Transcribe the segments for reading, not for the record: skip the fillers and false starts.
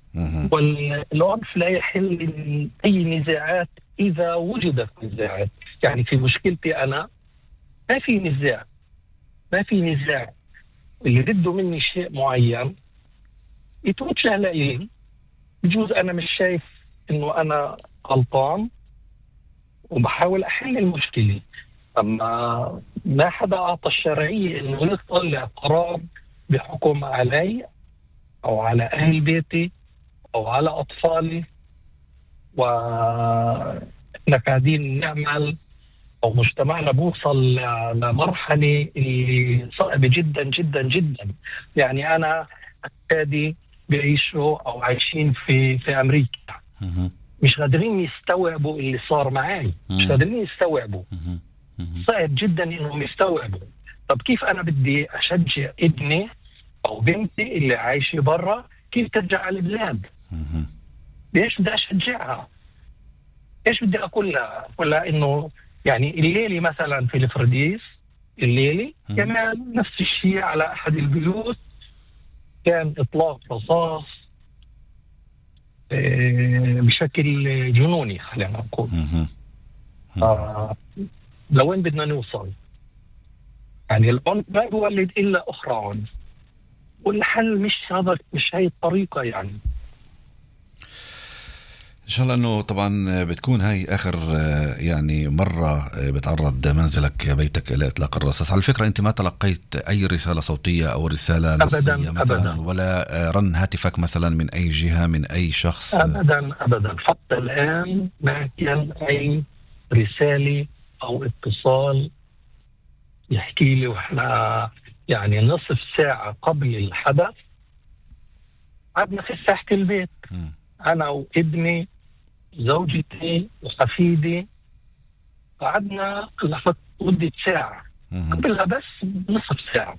مهم. والعنف لا يحل أي نزاعات إذا وجدت نزاعات. يعني في مشكلتي أنا ما في نزاع، ما في نزاع، اللي بده مني شيء معين يتوجه لي. بجوز أنا مش شايف إنه أنا غلطان وبحاول أحل المشكلة، أما ما حدا أعطى الشرعية إنه يطلع قرار بحكم علي أو على أهل بيتي أو على أطفالي. وإحنا قاعدين نعمل أو مجتمعنا بوصل لمرحلة اللي صعبة جدا جدا جدا. يعني أنا أولادي بيعيشوا أو عايشين في أمريكا، مهم. مش قادرين يستوعبوا اللي صار معي، مش مهم. قادرين يستوعبوا. مهم. مهم. صعب جدا إنهم يستوعبوا. طب كيف أنا بدي أشجع ابني أو بنتي اللي عايشة برا كيف ترجع على البلاد؟ مهم. ليش بدي أشجعها؟ إيش بدي أقول لها؟ أقول لها إنه يعني الليلة مثلا في الفرديس، الليلة كمان نفس الشيء على أحد البيوت كان إطلاق رصاص بشكل جنوني خلينا نقول. مهم. لوين بدنا نوصل؟ يعني العنف ما بيولد إلا أخرى عنف، والحل مش هذا، مش هاي الطريقة. يعني إن شاء الله أنه طبعا بتكون هاي آخر يعني مرة بتعرض منزلك بيتك إلى إطلاق الرصاص. على فكرة أنت ما تلقيت أي رسالة صوتية أو رسالة نصية أبداً مثلا أبداً. ولا رن هاتفك مثلا من أي جهة من أي شخص؟ أبداً أبداً، حتى الآن ما كان أي رسالة أو اتصال يحكي لي. وإحنا يعني نصف ساعة قبل الحدث قعدنا في ساحة البيت، أنا وابني زوجتي وحفيدي، قعدنا مدة ساعة قبلها بس نصف ساعة.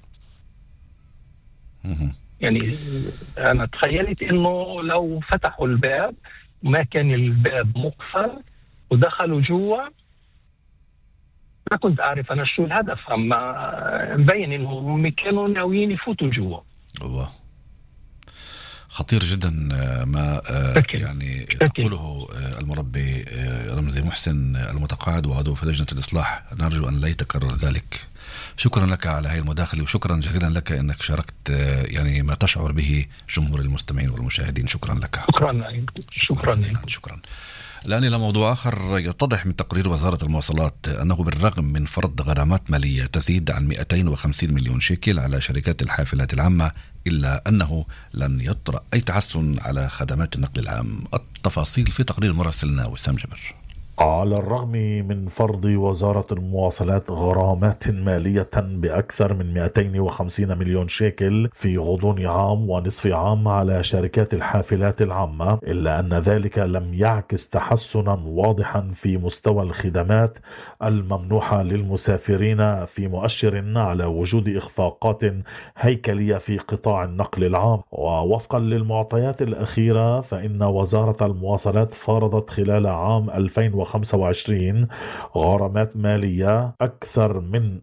يعني أنا تخيلت إنه لو فتحوا الباب ما كان الباب مقفل ودخلوا جوا ما كنت أعرف أنا شو الهدف، أما مبين إنه كانوا ناويين يفوتوا جوا. الله، خطير جدا ما يعني تقوله المربي رمزي محسن المتقاعد وعضو في لجنة الإصلاح. نرجو أن لا يتكرر ذلك. شكرا لك على هذه المداخلة وشكرا جزيلا لك أنك شاركت يعني ما تشعر به جمهور المستمعين والمشاهدين. شكرا لك. شكرا. الآن إلى موضوع آخر. يتضح من تقرير وزارة المواصلات أنه بالرغم من فرض غرامات مالية تزيد عن 250 مليون شيكل على شركات الحافلات العامة إلا أنه لن يطرأ أي تحسن على خدمات النقل العام. التفاصيل في تقرير مراسلنا وسام جبر. على الرغم من فرض وزارة المواصلات غرامات مالية بأكثر من 250 مليون شيكل في غضون عام ونصف عام على شركات الحافلات العامة، إلا أن ذلك لم يعكس تحسنا واضحا في مستوى الخدمات الممنوحة للمسافرين، في مؤشر على وجود إخفاقات هيكلية في قطاع النقل العام. ووفقا للمعطيات الأخيرة فإن وزارة المواصلات فرضت خلال عام 2025 غرامات مالية أكثر من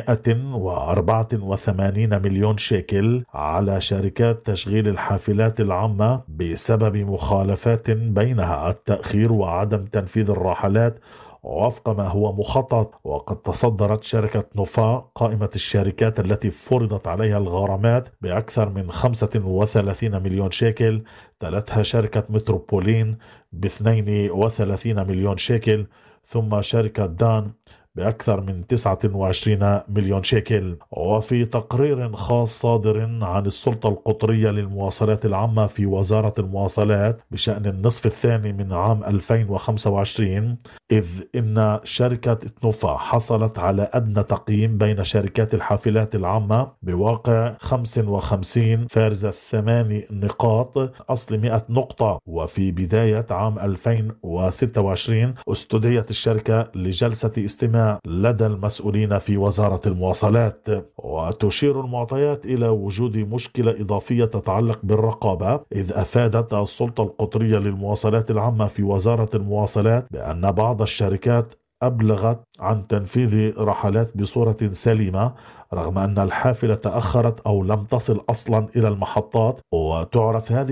184 مليون شيكل على شركات تشغيل الحافلات العامة بسبب مخالفات بينها التأخير وعدم تنفيذ الرحلات وفق ما هو مخطط. وقد تصدرت شركة نوفا قائمة الشركات التي فرضت عليها الغرامات بأكثر من 35 مليون شيكل، تلتها شركة متروبولين ب 32 مليون شيكل، ثم شركة دان بأكثر من 29 مليون شيكل. وفي تقرير خاص صادر عن السلطة القطرية للمواصلات العامة في وزارة المواصلات بشأن النصف الثاني من عام 2025، إذ إن شركة نوفا حصلت على أدنى تقييم بين شركات الحافلات العامة بواقع 55.8 نقاط أصل 100 نقطة. وفي بداية عام 2026 استدعيت الشركة لجلسة استماع لدى المسؤولين في وزارة المواصلات. وتشير المعطيات إلى وجود مشكلة إضافية تتعلق بالرقابة، إذ أفادت السلطة القطرية للمواصلات العامة في وزارة المواصلات بأن بعض الشركات أبلغت عن تنفيذ رحلات بصورة سليمة رغم أن الحافلة تأخرت أو لم تصل أصلا إلى المحطات. وتعرف هذه